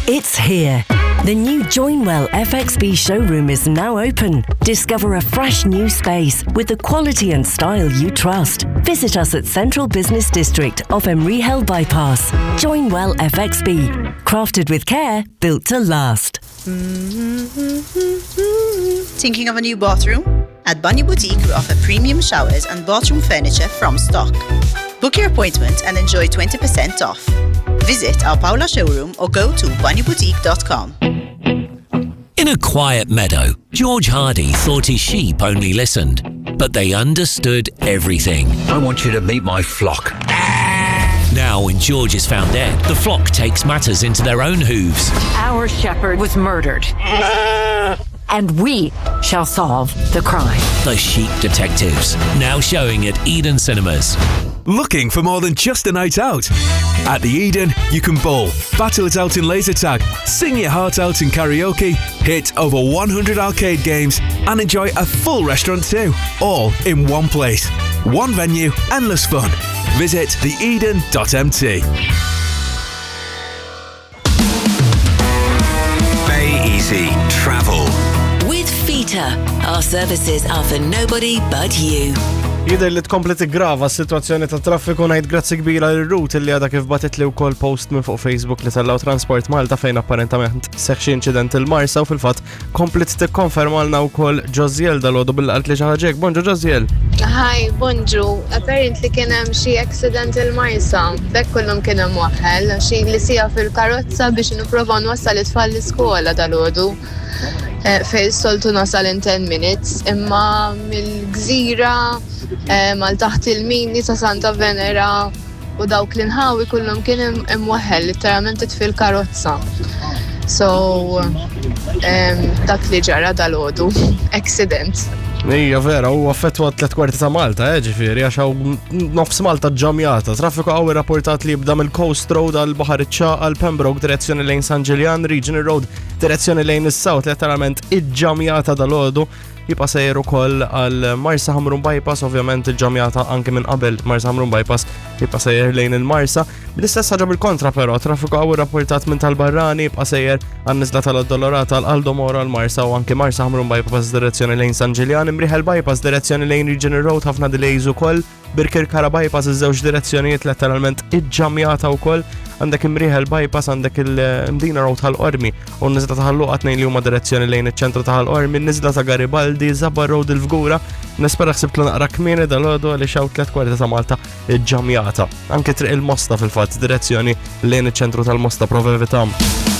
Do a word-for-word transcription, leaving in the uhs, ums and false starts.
It's here. The new Joinwell F X B showroom is now open. Discover a fresh new space with the quality and style you trust. Visit us at Central Business District off Emry Hill Bypass. Joinwell F X B. Crafted with care, built to last. Thinking of a new bathroom? At Bunny Boutique, we offer premium showers and bathroom furniture from stock. Book your appointment and enjoy twenty percent off. Visit our Paula showroom or go to bunny boutique dot com. In a quiet meadow, George Hardy thought his sheep only listened, but they understood everything. I want you to meet my flock. Now, when George is found dead, the flock takes matters into their own hooves. Our shepherd was murdered. And we shall solve the crime. The Sheep Detectives, now showing at Eden Cinemas. Looking for more than just a night out? At the Eden, you can bowl, battle it out in laser tag, sing your heart out in karaoke, hit over one hundred arcade games, and enjoy a full restaurant too, all in one place. One venue, endless fun. Visit the eden dot m t. Bay Easy Travel. With Fita, our services are for nobody but you. Jider li tkompli tigrava s-sitwazzjoni ta' traffiku ngħid grazzi kbira lir-Root li għadha kif batet li wkoll post minn fuq Facebook li tellaw Transport Malta fejn apparentament seħħ xi inċident il-Marsa u fil-fatt komplet tikkonfermalna wkoll Ġożjel dalgħodu bil-qalt li xi ħaġek. Bonġu Ġożjel. Hi, bonġu. Apparently kien hemm xi accident il-Marsa. Bekk kollhom kien hemm waħħel xi li sija fil-karozza biex nipprova nwassal it-tfal l-iskola dalgħodu. Fejn soltu nasal in ten minutes imma mill-gżira mal taħt il-mini sa' Santa Venera u dawk l-inħawi kullum kien imwaħħel literalment tfil karozza. So, dak li ġara dal-għodu, accident. Ija vera, u affettwa tlet kwarti ta' Malta, ġifieri, għax hawn nofs Malta ġġamjata. Traffiku qawwi rapportat li jibda mill-Coast Road għal Baħar iċ-Ċaq għal Pembroke direzzjoni lejn San Ġiljan, Regional Road direzzjoni lejn is-South, letteralment iġġamjata dal-għodu. Jibqa' sejjer ukoll għal Marsa Ħamrun Bypass, ovvjament il-ġamjata anke minn qabel Marsa Ħamrun Bypass jibqa' sejjer lejn il-Marsa. Bl-istess ħaġa bil-kontra però, traffiku qawwi rapportat minn tal-Barrani jibqa' sejjer għan-niżla tal-Addolorata għall-Aldomora l-Marsa u anke Marsa Ħamrun Bypass direzzjoni lejn San Ġiljan, Emry Hill Bypass direzzjoni lejn Regional Road ħafna delays ukoll, Birkirkara Bypass iż-żewġ direzzjonijiet letteralment iġġamjata wkoll. Għandek Emry Hill Bypass, għandek il-Mdina Road tal-Qormi u n-niżla ta' Ħalluqa tnejn li huma direzzjoni lejn iċ-ċentru ta' Ħalqormi, n-niżla ta' Garibaldi, Zabba Road il-Fgura. Nispera ħsibtlu naqra kmieni dal-għodu li xew tliet kwarti ta' Malta iġġamjata. Anke triq il-Mosta fil-fatt direzzjoni lejn iċ-ċentru tal-Mosta Provevitam.